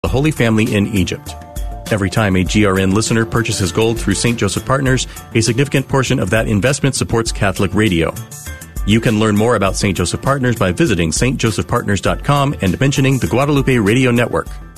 the Holy Family in Egypt. Every time a GRN listener purchases gold through St. Joseph Partners, a significant portion of that investment supports Catholic radio. You can learn more about St. Joseph Partners by visiting stjosephpartners.com and mentioning the Guadalupe Radio Network.